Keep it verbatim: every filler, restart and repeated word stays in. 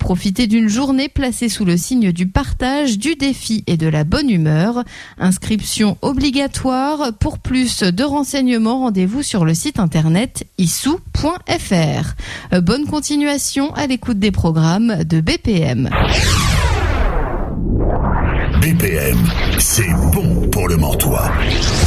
Profitez d'une journée placée sous le signe du partage, du défi et de la bonne humeur. Inscription obligatoire. Pour plus de renseignements, rendez-vous sur le site internet issou point f r. Bonne continuation à l'écoute des programmes de B P M. B P M, c'est bon pour le Mortois.